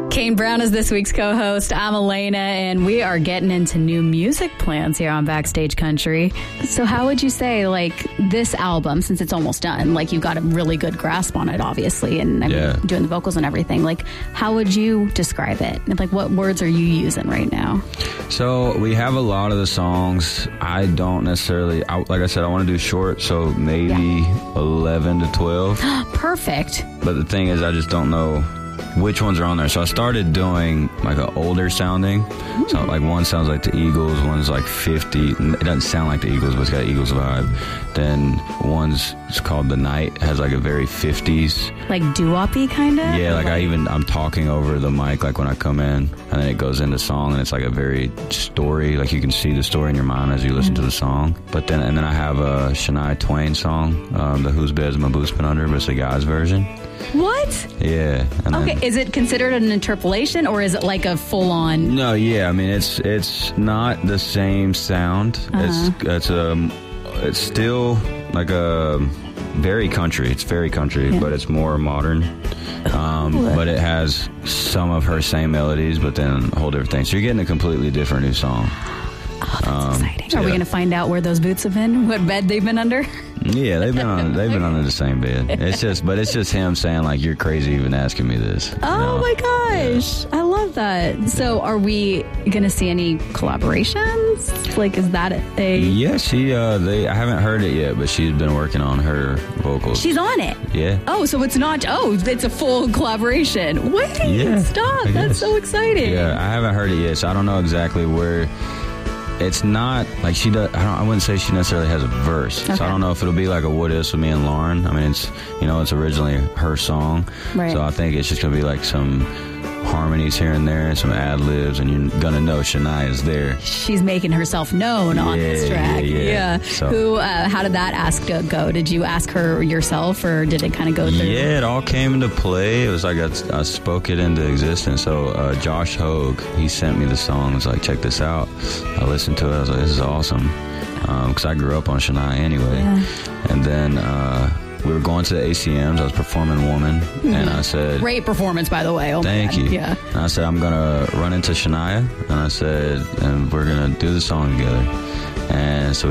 Kane Brown is this week's co-host. I'm Elena, and we are getting into new music plans here on Backstage Country. So how would you say, like, this album, since it's almost done, like, you've got a really good grasp on it, obviously, and doing the vocals and everything. Like, how would you describe it? Like, what words are you using right now? So we have a lot of the songs. I don't necessarily, like I said, I want to do short, so maybe 11 to 12. Perfect. But the thing is, I just don't know which ones are on there. So I started doing like an older sounding. So like one sounds like the Eagles, one's like 50. It doesn't sound like the Eagles, but it's got Eagles vibe. Then one's called The Night, has like a very 50s. Like doo-wop-y kind of? Yeah, like I'm talking over the mic like when I come in, and then it goes into song, and it's like a very story, like you can see the story in your mind as you listen to the song. But then, and then I have a Shania Twain song, the Whose Bed's My Boots Been Under, but it's a guy's version. What? Yeah. And okay, then, is it considered an interpolation, or is it like a full-on? No, yeah, I mean, it's not the same sound. It's still like a very country. It's very country, but it's more modern. But it has some of her same melodies, but then a whole different thing. So you're getting a completely different new song. Oh, that's exciting. Are we going to find out where those boots have been? What bed they've been under? Yeah, they've been under the same bed. It's just him saying like, "You're crazy even asking me this." Oh my gosh, I love that. So, are we going to see any collaborations? Like, is that a? Yeah, I haven't heard it yet, but she's been working on her vocals. She's on it. Yeah. Oh, so it's not. Oh, it's a full collaboration. Wait, stop! That's so exciting. Yeah, I haven't heard it yet, so I don't know exactly where. It's not like she does. I wouldn't say she necessarily has a verse. Okay. So I don't know if it'll be like a "What Is" with me and Lauren. I mean, it's originally her song. Right. So I think it's just gonna be like some harmonies here and there and some ad libs, and you're gonna know Shania's there. She's making herself known on this track. Yeah. So, how did that ask to go? Did you ask her yourself, or did it kind of go through? Yeah, it all came into play. It was like I spoke it into existence. So Josh Hogue, he sent me the song. He was like, "Check this out." I listened to it. I was like, "This is awesome," because I grew up on Shania anyway. Yeah. And then we were going to the ACMs. I was performing Woman, and I said... Great performance, by the way. Oh, thank you. Yeah. And I said, I'm going to run into Shania, and I said, and we're going to do the song together. And so